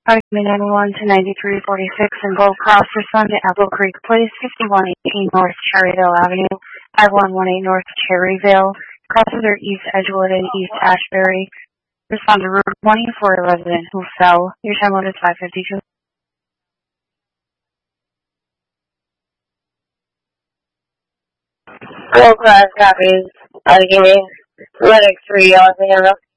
Argument 91 to 9346 in Gold Cross, respond to Apple Creek Place, 5118 North Cherryville Avenue, 5118 North Cherryville, crosses are East Edgewood and East Ashbury. Respond to Route 20 for a resident who fell. Your time limit is 5:52. Gold Cross copies. Give me Linux 3 Los Angeles.